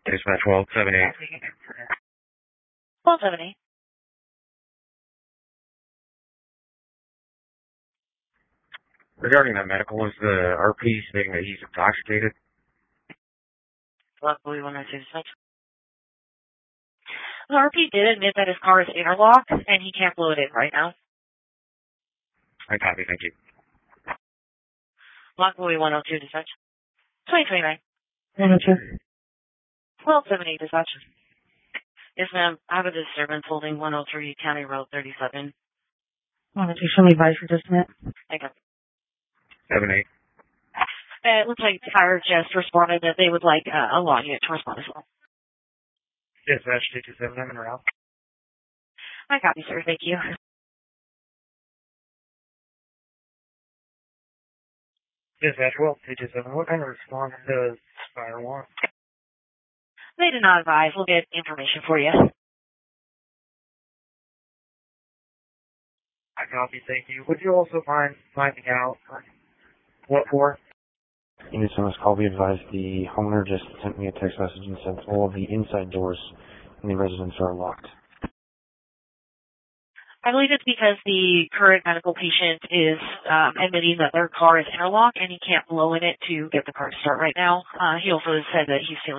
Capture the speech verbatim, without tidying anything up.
Dispatch twelve seventy-eight. twelve seventy. Regarding that medical, is the R P stating that he's intoxicated? Luckily, one oh two dispatch. The R P did admit that his car is interlocked, and he can't blow it in right now. I copy, thank you. Luckily, one oh two dispatch. twenty twenty-nine. one oh two. twelve seventy dispatch. Yes, ma'am. I have a disturbance holding one oh three County Road thirty-seven. one oh two, show me advice for just a minute. Thank you. seven eight. Uh, it looks like fire just responded that they would like uh, a law unit to respond as well. Dispatch two two seven, I'm in route. I copy, sir. Thank you. Dispatch twelve two two seven, what kind of response does fire want? They did not advise. We'll get information for you. I copy, thank you. Would you also mind finding out what for? Units on this call, be advised the homeowner just sent me a text message and said all of the inside doors in the residence are locked. I believe it's because the current medical patient is um, admitting that their car is interlocked and he can't blow in it to get the car to start right now. Uh, he also said that he's feeling